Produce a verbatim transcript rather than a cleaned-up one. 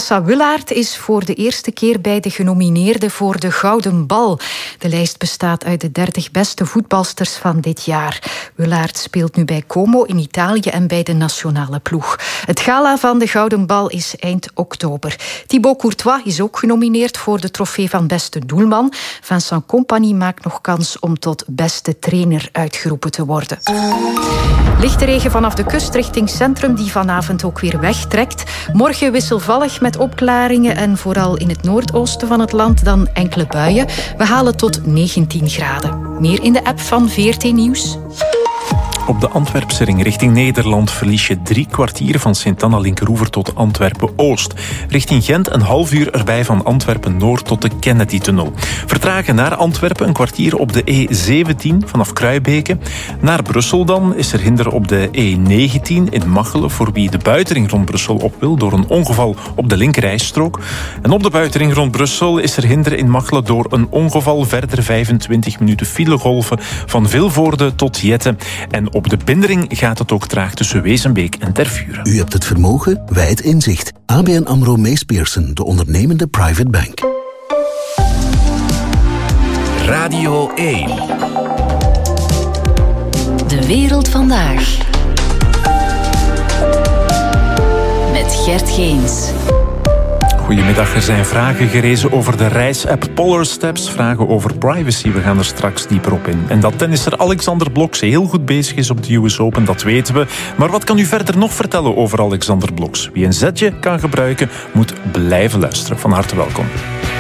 Assa Willaert is voor de eerste keer bij de genomineerden voor de Gouden Bal. De lijst bestaat uit de dertig beste voetbalsters van dit jaar. Willaert speelt nu bij Como in Italië en bij de nationale ploeg. Het gala van de Gouden Bal is eind oktober. Thibaut Courtois is ook genomineerd voor de trofee van beste doelman. Vincent Kompany maakt nog kans om tot beste trainer uitgeroepen te worden. Lichte regen vanaf de kust richting centrum die vanavond ook weer wegtrekt. Morgen wisselvallig met opklaringen en vooral in het noordoosten van het land dan enkele buien. We halen tot negentien graden. Meer in de app van V R T Nieuws. Op de Antwerpse ring richting Nederland verlies je drie kwartier van Sint-Anna-Linkeroever tot Antwerpen-Oost. Richting Gent een half uur erbij van Antwerpen-Noord tot de Kennedy-tunnel. Vertragen naar Antwerpen een kwartier op de E zeventien vanaf Kruibeke. Naar Brussel dan is er hinder op de E negentien in Machelen voor wie de buitenring rond Brussel op wil door een ongeval op de linkerrijstrook. En op de buitenring rond Brussel is er hinder in Machelen door een ongeval. Verder vijfentwintig minuten filegolven van Vilvoorde tot Jette. En op de Bindering gaat het ook traag tussen Wezenbeek en Tervuren. U hebt het vermogen, wij het inzicht. A B N AMRO Mees Pierson, de ondernemende private bank. Radio één. De wereld vandaag. Met Gert Geens. Goedemiddag, er zijn vragen gerezen over de reisapp Polar Steps. Vragen over privacy, we gaan er straks dieper op in. En dat tennisser Alexander Blokse heel goed bezig is op de U S Open, dat weten we. Maar wat kan u verder nog vertellen over Alexander Blokse? Wie een zetje kan gebruiken, moet blijven luisteren. Van harte welkom.